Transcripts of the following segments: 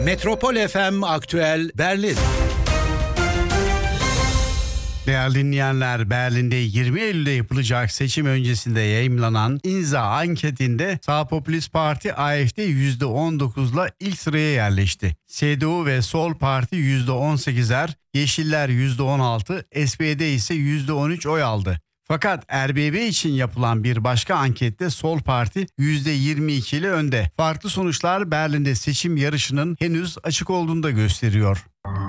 Metropol FM Aktüel Berlin. Değerli dinleyenler, Berlin'de 20 Eylül'de yapılacak seçim öncesinde yayımlanan İnza anketinde Sağ Popülist Parti AfD %19'la ilk sıraya yerleşti. CDU ve Sol Parti %18'er, Yeşiller %16, SPD ise %13 oy aldı. Fakat RBB için yapılan bir başka ankette Sol Parti %22 ile önde. Farklı sonuçlar Berlin'de seçim yarışının henüz açık olduğunu da gösteriyor.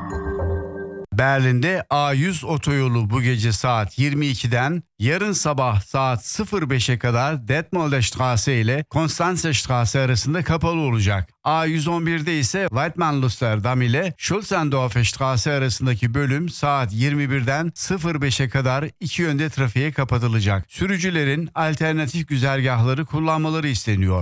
Berlin'de A100 otoyolu bu gece saat 22'den yarın sabah saat 05'e kadar Detmolder Straße ile Konstanze Straße arasında kapalı olacak. A111'de ise Weidmannluster ile Schulzendorfer Straße arasındaki bölüm saat 21'den 05'e kadar iki yönde trafiğe kapatılacak. Sürücülerin alternatif güzergahları kullanmaları isteniyor.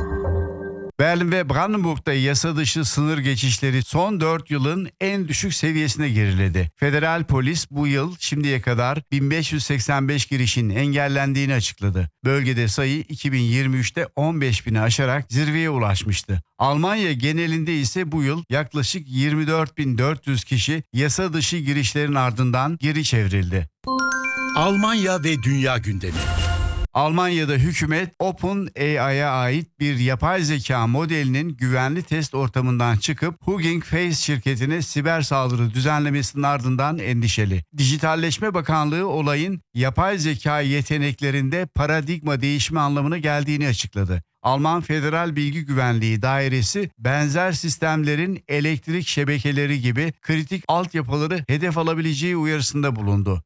Berlin ve Brandenburg'da yasa dışı sınır geçişleri son 4 yılın en düşük seviyesine geriledi. Federal polis bu yıl şimdiye kadar 1585 girişin engellendiğini açıkladı. Bölgede sayı 2023'te 15.000'i aşarak zirveye ulaşmıştı. Almanya genelinde ise bu yıl yaklaşık 24.400 kişi yasa dışı girişlerin ardından geri çevrildi. Almanya ve dünya gündemi. Almanya'da hükümet OpenAI'ya ait bir yapay zeka modelinin güvenli test ortamından çıkıp Hugging Face şirketine siber saldırı düzenlemesinin ardından endişeli. Dijitalleşme Bakanlığı olayın yapay zeka yeteneklerinde paradigma değişimi anlamına geldiğini açıkladı. Alman Federal Bilgi Güvenliği Dairesi benzer sistemlerin elektrik şebekeleri gibi kritik altyapıları hedef alabileceği uyarısında bulundu.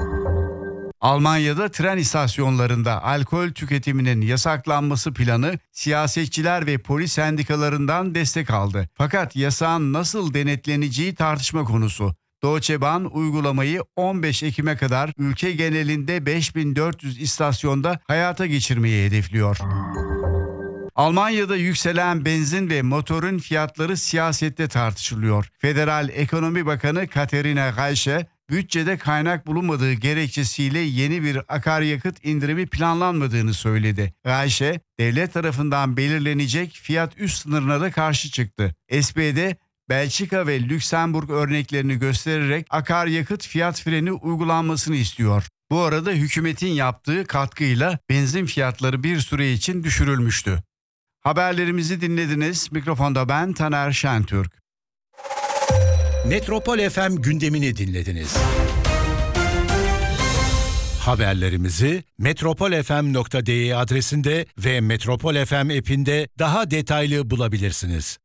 Almanya'da tren istasyonlarında alkol tüketiminin yasaklanması planı siyasetçiler ve polis sendikalarından destek aldı. Fakat yasağın nasıl denetleneceği tartışma konusu. Deutsche Bahn uygulamayı 15 Ekim'e kadar ülke genelinde 5400 istasyonda hayata geçirmeyi hedefliyor. Almanya'da yükselen benzin ve motorun fiyatları siyasette tartışılıyor. Federal Ekonomi Bakanı Katharina Reiche, bütçede kaynak bulunmadığı gerekçesiyle yeni bir akaryakıt indirimi planlanmadığını söyledi. Reiche, devlet tarafından belirlenecek fiyat üst sınırına da karşı çıktı. SPD, Belçika ve Lüksemburg örneklerini göstererek akaryakıt fiyat freni uygulanmasını istiyor. Bu arada hükümetin yaptığı katkıyla benzin fiyatları bir süre için düşürülmüştü. Haberlerimizi dinlediniz. Mikrofonda ben Taner Şentürk. Metropol FM gündemini dinlediniz. Haberlerimizi metropolfm.de adresinde ve Metropol FM app'inde daha detaylı bulabilirsiniz.